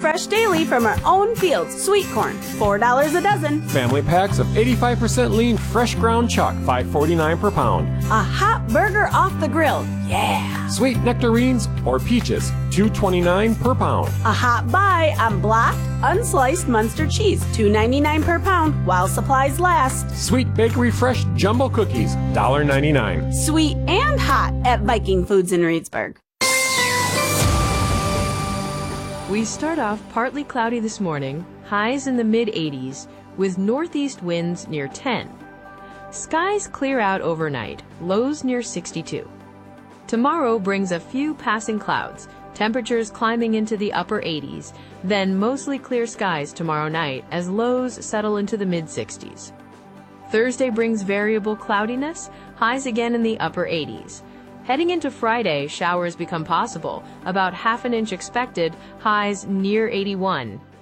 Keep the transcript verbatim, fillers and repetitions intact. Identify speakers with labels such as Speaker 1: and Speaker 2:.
Speaker 1: fresh daily from our own fields. Sweet corn, four dollars a dozen.
Speaker 2: Family packs of eighty-five percent lean fresh ground chuck, five forty-nine per pound.
Speaker 1: A hot burger off the grill, yeah.
Speaker 2: Sweet nectarines or peaches, two twenty-nine per pound.
Speaker 1: A hot buy on blocked, unsliced Munster cheese, two ninety-nine per pound while supplies last.
Speaker 2: Sweet bakery fresh jumbo cookies, one ninety-nine.
Speaker 1: Sweet and hot at Viking Foods in Reedsburg.
Speaker 3: We start off partly cloudy this morning, highs in the mid eighties, with northeast winds near ten. Skies clear out overnight, lows near sixty-two. Tomorrow brings a few passing clouds, temperatures climbing into the upper eighties, then mostly clear skies tomorrow night as lows settle into the mid sixties. Thursday brings variable cloudiness, highs again in the upper eighties. Heading into Friday, showers become possible, about half an inch expected, highs near eighty-one.